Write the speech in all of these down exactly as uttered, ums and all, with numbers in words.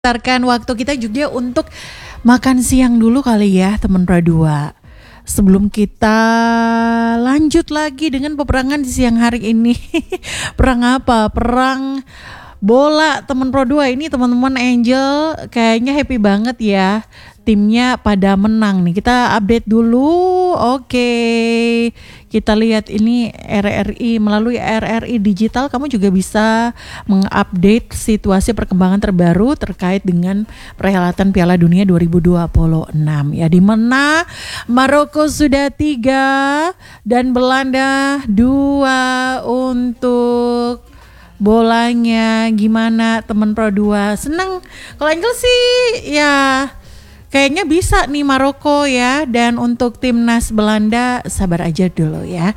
Tarkan waktu kita juga untuk makan siang dulu kali ya teman Pro dua. Sebelum kita lanjut lagi dengan peperangan di siang hari ini. Perang apa? Perang bola teman Pro dua. Ini teman-teman Angel kayaknya happy banget ya. Timnya pada menang nih. Kita update dulu. Oke. Kita lihat ini R R I, melalui R R I Digital kamu juga bisa mengupdate situasi perkembangan terbaru terkait dengan perhelatan Piala Dunia dua ribu dua puluh enam ya, di mana Maroko sudah tiga dan Belanda dua untuk bolanya. Gimana teman Pro dua? Senang? Kalau Angel sih ya kayaknya bisa nih Maroko ya. Dan untuk timnas Belanda sabar aja dulu ya.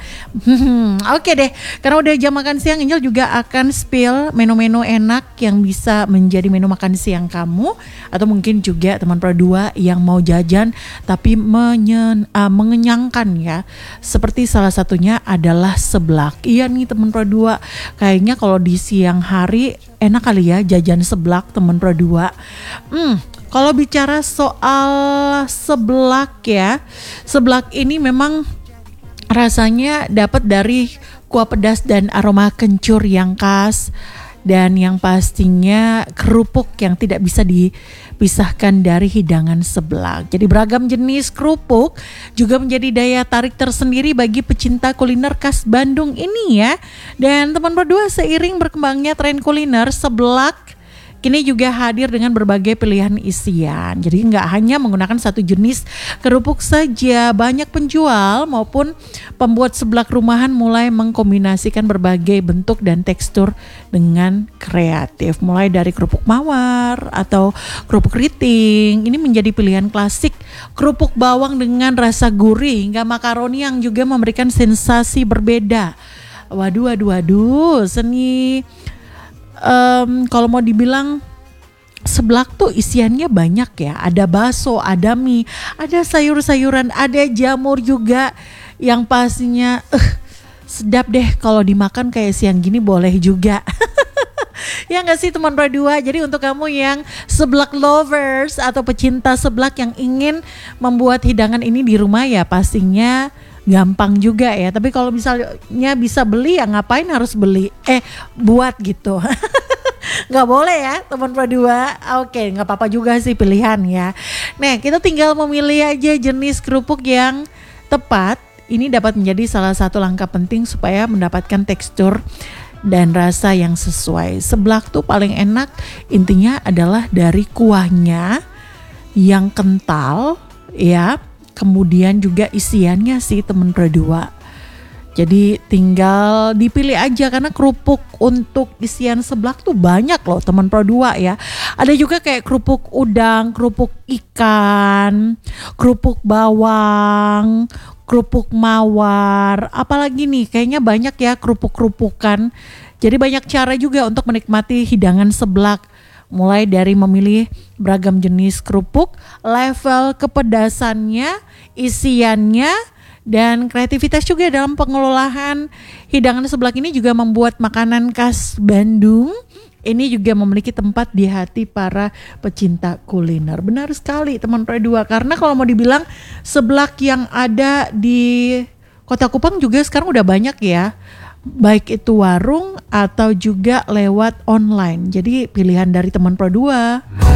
Oke deh, karena udah jam makan siang, Angel juga akan spill menu-menu enak yang bisa menjadi menu makan siang kamu. Atau mungkin juga teman Pro dua yang mau jajan tapi menyen, uh, mengenyangkan ya. Seperti salah satunya adalah seblak. Iya nih teman Pro dua, kayaknya kalau di siang hari enak kali ya jajan seblak teman Pro dua. Hmm Kalau bicara soal seblak ya, seblak ini memang rasanya dapat dari kuah pedas dan aroma kencur yang khas. Dan yang pastinya kerupuk yang tidak bisa dipisahkan dari hidangan seblak. Jadi beragam jenis kerupuk juga menjadi daya tarik tersendiri bagi pecinta kuliner khas Bandung ini ya. Dan teman berdua, seiring berkembangnya tren kuliner, seblak kini juga hadir dengan berbagai pilihan isian. Jadi nggak hanya menggunakan satu jenis kerupuk saja, banyak penjual maupun pembuat seblak rumahan mulai mengkombinasikan berbagai bentuk dan tekstur dengan kreatif. Mulai dari kerupuk mawar atau kerupuk keriting, ini menjadi pilihan klasik. Kerupuk bawang dengan rasa gurih, hingga makaroni yang juga memberikan sensasi berbeda. Waduh, waduh, waduh, seni. Um, kalau mau dibilang seblak tuh isiannya banyak ya. Ada bakso, ada mie, ada sayur-sayuran, ada jamur juga. Yang pastinya uh, sedap deh kalau dimakan kayak siang gini, boleh juga. Ya gak sih teman Pro dua? Jadi untuk kamu yang seblak lovers atau pecinta seblak yang ingin membuat hidangan ini di rumah ya, pastinya gampang juga ya. Tapi kalau misalnya bisa beli ya ngapain harus beli eh buat gitu. Nggak boleh ya teman Pro dua. Oke, nggak apa-apa juga sih pilihan ya. Nah, kita tinggal memilih aja jenis kerupuk yang tepat. Ini dapat menjadi salah satu langkah penting supaya mendapatkan tekstur dan rasa yang sesuai. Seblak tuh paling enak intinya adalah dari kuahnya yang kental ya. Kemudian juga isiannya sih teman Pro dua. Jadi tinggal dipilih aja, karena kerupuk untuk isian seblak tuh banyak loh teman Pro dua ya. Ada juga kayak kerupuk udang, kerupuk ikan, kerupuk bawang, kerupuk mawar. Apalagi nih, kayaknya banyak ya kerupuk-kerupukan. Jadi banyak cara juga untuk menikmati hidangan seblak. Mulai dari memilih beragam jenis kerupuk, level kepedasannya, isiannya, dan kreativitas juga dalam pengelolaan hidangan seblak ini juga membuat makanan khas Bandung ini juga memiliki tempat di hati para pecinta kuliner. Benar sekali teman Pro dua, karena kalau mau dibilang seblak yang ada di Kota Kupang juga sekarang udah banyak ya. Baik itu warung atau juga lewat online. Jadi pilihan dari teman Pro dua.